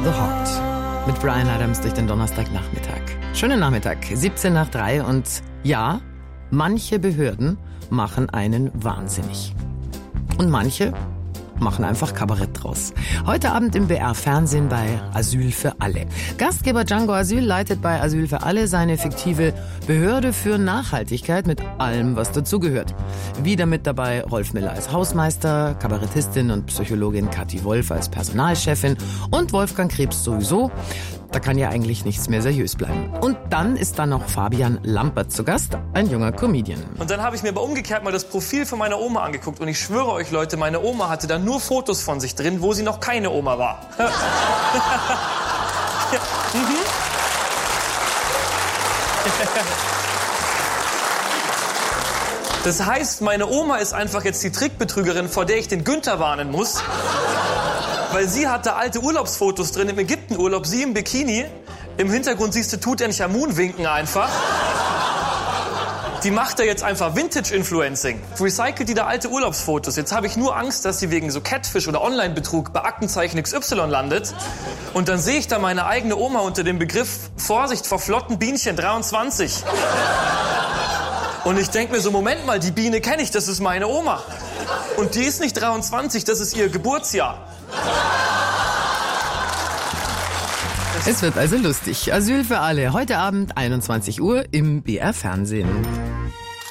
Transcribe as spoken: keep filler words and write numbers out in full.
The Heart mit Bryan Adams durch den Donnerstagnachmittag. Schönen Nachmittag, siebzehn nach drei und ja, manche Behörden machen einen wahnsinnig. Und manche machen einfach Kabarett draus. Heute Abend im B R-Fernsehen bei Asyl für alle. Gastgeber Django Asyl leitet bei Asyl für alle seine fiktive Behörde für Nachhaltigkeit mit allem, was dazugehört. Wieder mit dabei Rolf Miller als Hausmeister, Kabarettistin und Psychologin Kathi Wolf als Personalchefin und Wolfgang Krebs sowieso. Da kann ja eigentlich nichts mehr seriös bleiben. Und dann ist da noch Fabian Lampert zu Gast, ein junger Comedian. Und dann habe ich mir aber umgekehrt mal das Profil von meiner Oma angeguckt. Und ich schwöre euch, Leute, meine Oma hatte da nur Fotos von sich drin, wo sie noch keine Oma war. Ja. Mhm. Das heißt, meine Oma ist einfach jetzt die Trickbetrügerin, vor der ich den Günther warnen muss. Weil sie hatte alte Urlaubsfotos drin im Ägyptenurlaub, sie im Bikini. Im Hintergrund siehst du Tutanchamun winken einfach. Die macht da jetzt einfach Vintage-Influencing. Recycelt die da alte Urlaubsfotos. Jetzt habe ich nur Angst, dass sie wegen so Catfish oder Online-Betrug bei Aktenzeichen X Y landet. Und dann sehe ich da meine eigene Oma unter dem Begriff Vorsicht vor flotten Bienchen dreiundzwanzig. Und ich denke mir so, Moment mal, die Biene kenne ich, das ist meine Oma. Und die ist nicht dreiundzwanzig, das ist ihr Geburtsjahr. Es wird also lustig. Asyl für alle. Heute Abend einundzwanzig Uhr im B R Fernsehen.